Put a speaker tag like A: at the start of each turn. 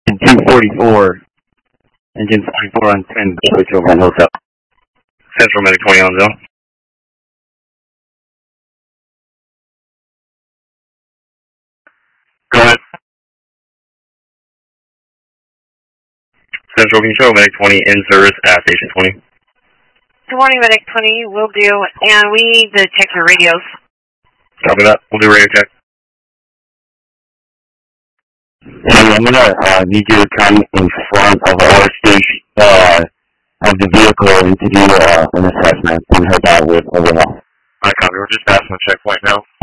A: 244, engine 44 on 10, switch over and hook up.
B: Central Medic 20 on zone. Go ahead. Central, can you show Medic 20 in service at Station 20?
C: Good morning, Medic 20. Will do. And we need to check your radios.
B: Copy that. We'll do radio check.
A: Hey, I'm going to need you to come in front of our station, of the vehicle and to do an assessment and head out with overall.
B: Alright, copy. We're just passing the checkpoint now.